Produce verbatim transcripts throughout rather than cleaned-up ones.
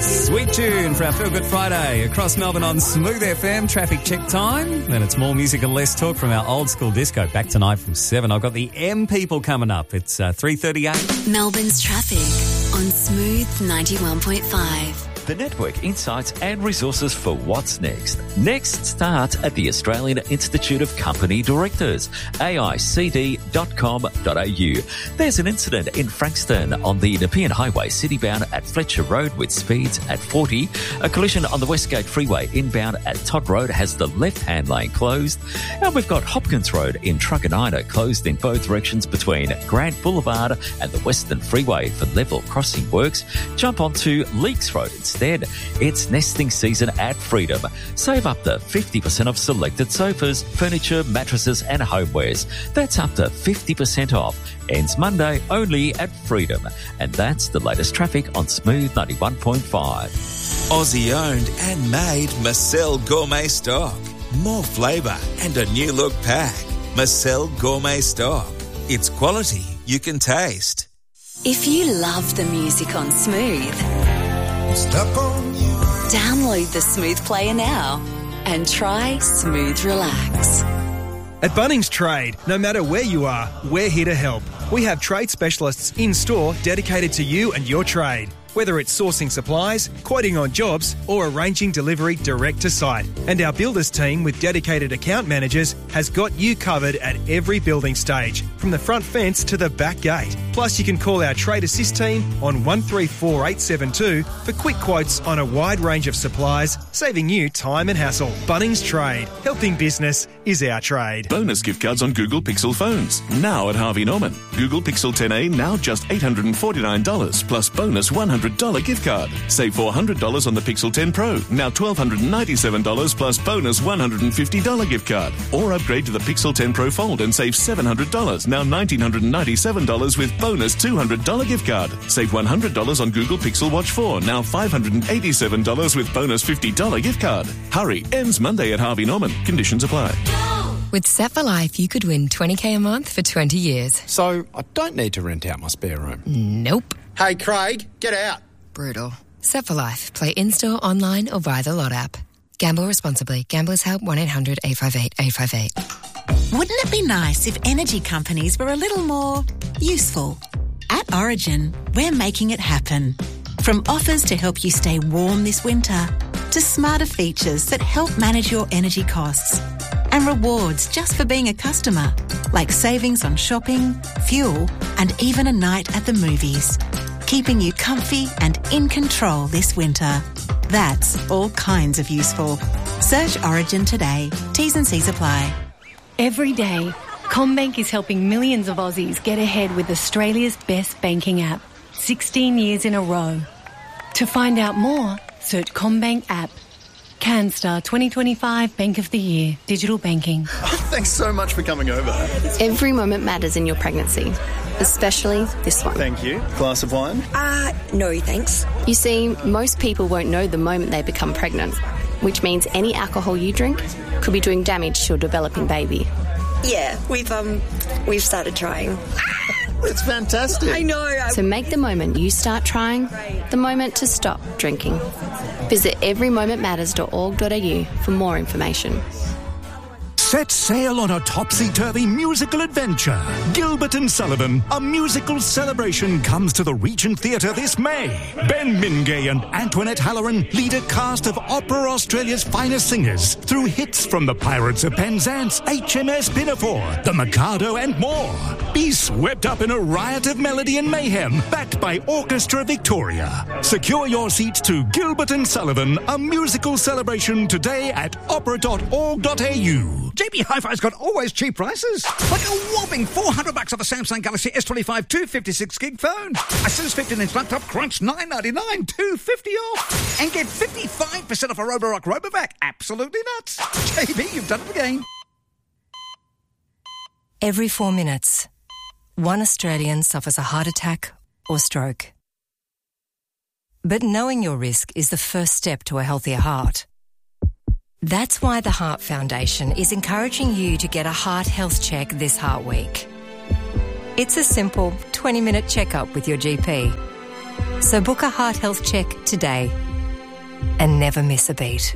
Sweet tune for our Feel Good Friday across Melbourne on Smooth F M. Traffic check time. Then it's more music and less talk from our old school disco. Back tonight from seven. I've got the M People coming up. It's uh, three thirty-eight. Melbourne's traffic on Smooth ninety-one point five. The network insights and resources for what's next. Next starts at the Australian Institute of Company Directors, A I C D dot com dot a u. There's an incident in Frankston on the Nepean Highway citybound at Fletcher Road with speeds at forty. A collision on the Westgate Freeway inbound at Todd Road has the left-hand lane closed. And we've got Hopkins Road in Truganina closed in both directions between Grant Boulevard and the Western Freeway for level crossing works. Jump onto Leaks Road instead. It's nesting season at Freedom. Save up to fifty percent off selected sofas, furniture, mattresses and homewares. That's up to fifty percent off. Ends Monday only at Freedom. And that's the latest traffic on Smooth ninety-one point five. Aussie owned and made Marcel Gourmet Stock. More flavour and a new look pack. Marcel Gourmet Stock. It's quality you can taste. If you love the music on Smooth, Stuck on you. download the Smooth Player now and try Smooth Relax. At Bunnings Trade, no matter where you are, we're here to help. We have trade specialists in-store dedicated to you and your trade. Whether it's sourcing supplies, quoting on jobs, or arranging delivery direct to site. And our builders team with dedicated account managers has got you covered at every building stage, from the front fence to the back gate. Plus, you can call our Trade Assist team on one three four eight seven two for quick quotes on a wide range of supplies, saving you time and hassle. Bunnings Trade. Helping business is our trade. Bonus gift cards on Google Pixel phones. Now at Harvey Norman. Google Pixel ten A now just eight hundred forty-nine dollars plus bonus one hundred dollars gift card. Save four hundred dollars on the Pixel ten Pro. Now one thousand two hundred ninety-seven dollars plus bonus one hundred fifty dollars gift card. Or upgrade to the Pixel ten Pro Fold and save seven hundred dollars. Now one thousand nine hundred ninety-seven dollars with bonus two hundred dollars gift card. Save one hundred dollars on Google Pixel Watch four. Now five hundred eighty-seven dollars with bonus fifty dollars gift card. Hurry, ends Monday at Harvey Norman. Conditions apply. With Set for Life, you could win twenty K a month for twenty years. So I don't need to rent out my spare room. Nope. Hey, Craig, get out. Brutal. Set for Life. Play in-store, online or via the Lot app. Gamble responsibly. Gamblers Help one eight hundred eight five eight eight five eight. Wouldn't it be nice if energy companies were a little more useful? At Origin, we're making it happen. From offers to help you stay warm this winter, to smarter features that help manage your energy costs, and rewards just for being a customer, like savings on shopping, fuel, and even a night at the movies, keeping you comfy and in control this winter. That's all kinds of useful. Search Origin today. T's and C's apply. Every day, CommBank is helping millions of Aussies get ahead with Australia's best banking app, sixteen years in a row. To find out more, search CommBank app. CanStar twenty twenty-five Bank of the Year. Digital banking. Thanks so much for coming over. Every moment matters in your pregnancy, especially this one. Thank you. Glass of wine? Uh, no thanks. You see, most people won't know the moment they become pregnant, which means any alcohol you drink could be doing damage to your developing baby. Yeah, we've um, we've started trying. It's fantastic. I know. I... So make the moment you start trying the moment to stop drinking. Visit every moment matters dot org dot a u for more information. Set sail on a topsy-turvy musical adventure. Gilbert and Sullivan, a musical celebration, comes to the Regent Theatre this May. Ben Mingay and Antoinette Halloran lead a cast of Opera Australia's finest singers through hits from the Pirates of Penzance, H M S Pinafore, The Mikado and more. Be swept up in a riot of melody and mayhem, backed by Orchestra Victoria. Secure your seats to Gilbert and Sullivan, a musical celebration today at opera dot org dot a u. J B Hi-Fi's got always cheap prices. Like a whopping four hundred bucks off a Samsung Galaxy S twenty-five two fifty-six gig phone. Asus fifteen inch laptop Crunch nine ninety-nine, two fifty off. And get fifty-five percent off a Roborock Robovac. Absolutely nuts. J B, you've done it again. Every four minutes, one Australian suffers a heart attack or stroke. But knowing your risk is the first step to a healthier heart. That's why the Heart Foundation is encouraging you to get a heart health check this Heart Week. It's a simple twenty minute checkup with your G P. So book a heart health check today and never miss a beat.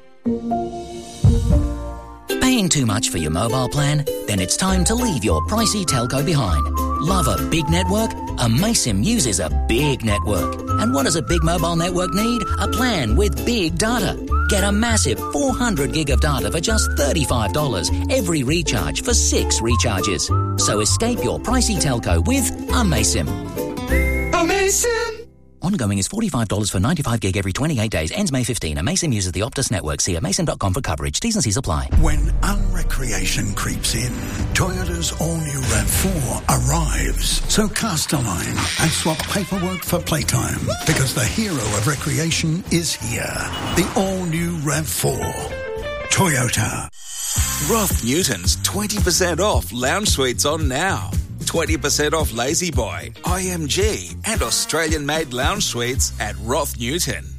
Paying too much for your mobile plan? Then it's time to leave your pricey telco behind. Love a big network? Amaysim uses a big network. And what does a big mobile network need? A plan with big data. Get a massive four hundred gig of data for just thirty-five dollars every recharge for six recharges. So escape your pricey telco with Amaysim. Amaysim! Ongoing is forty-five dollars for ninety-five gig every twenty-eight days. Ends May fifteenth. Amaysim uses the Optus network. See amaysim dot com for coverage. T's and C's apply. When unrecreation creeps in, Toyota's all-new RAV four arrives. So cast a line and swap paperwork for playtime, because the hero of recreation is here. The all-new RAV four. Toyota. Roth Newton's twenty percent off lounge suites on now. twenty percent off Lazy Boy, I M G and Australian-made lounge suites at Roth Newton.